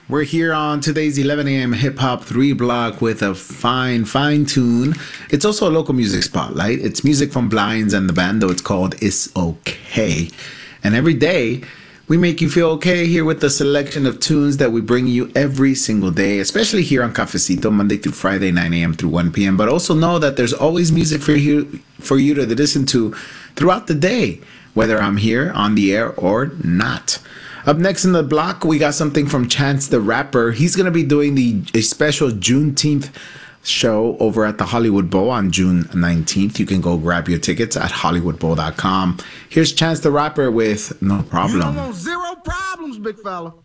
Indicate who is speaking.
Speaker 1: We're here on today's 11 a.m. Hip Hop 3 block with a fine tune. It's also a local music spotlight. It's music from Blinds and the band, though it's called It's Okay. And every day, we make you feel okay here with the selection of tunes that we bring you every single day, especially here on Cafecito, Monday through Friday, 9 a.m. through 1 p.m. But also know that there's always music for you to listen to throughout the day, whether I'm here on the air or not. Up next in the block, we got something from Chance the Rapper. He's going to be doing a special Juneteenth show over at the Hollywood Bowl on June 19th. You can go grab your tickets at hollywoodbowl.com. Here's Chance the Rapper with No Problem.
Speaker 2: You don't want zero problems, big fella.